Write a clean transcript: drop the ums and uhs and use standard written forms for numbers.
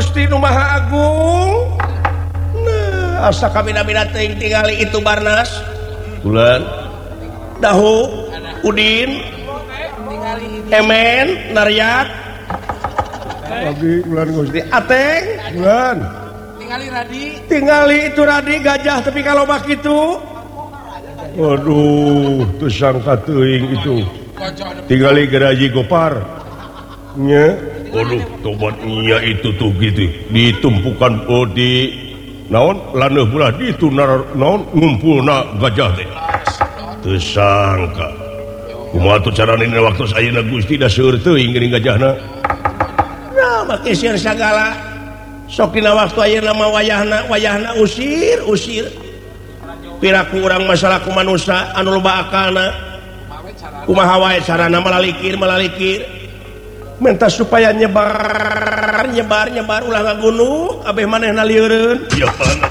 Gusti Nu Maha Agung. Nah, asa kabina-bina teuing tingali itu Barnas. Bulan Dahu, Udin, Emen, Naryat. Lagi bulan Gusti Ateng, bulan. Tingali itu Radi gajah tapi kalau bak itu. Waduh, tuh sangka teuing itu. Tingali Geraji Gopar. Nya, waduh, tobat iya itu tuh gitu. Ditumpukan di naon laneuh bulah ditu naon ngumpulna gajah teh. Teu sangka. Kumaha atuh carana waktu sayeuna Gusti da seueur teuing geuning gajahna. Nah, make sieun sagala. Sok dina waktu ayeuna mah wayahna usir. Piraku urang masalah ku manusia anu loba akalna kumaha wae carana malalikir minta supaya nyebar ulah ngagunuh abeh manehna lieureun. Iya banget.